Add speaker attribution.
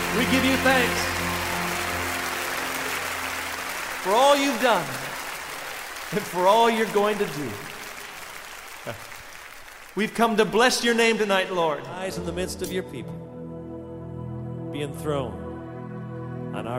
Speaker 1: We give you thanks for all you've done and for all you're going to do. We've come to bless your name tonight, Lord. Eyes in the midst of your people. Be enthroned on our